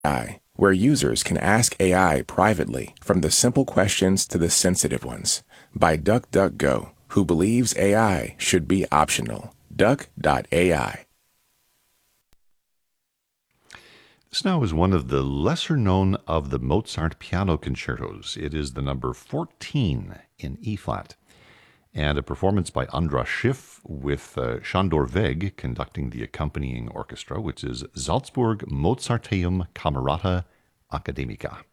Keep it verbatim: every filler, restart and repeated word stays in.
A I, where users can ask A I privately from the simple questions to the sensitive ones, by DuckDuckGo, who believes A I should be optional. duck dot A I. This now is one of the lesser known of the Mozart piano concertos. It is the number fourteen in E flat, and a performance by Andras Schiff with uh, Sándor Vég conducting the accompanying orchestra, which is Salzburg Mozarteum Camerata Academica.